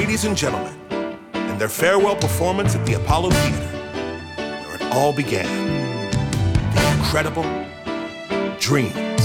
ladies and gentlemen, in their farewell performance at the Apollo Theater, where it all began, the incredible Dream.